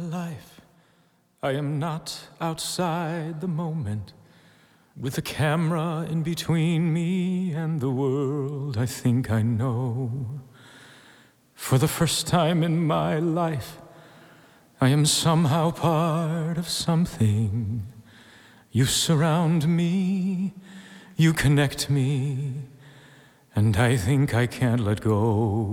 life, I am not outside the moment, with a camera in between me and the world I think I know. For the first time in my life, I am somehow part of something. You surround me, you connect me, and I think I can't let go.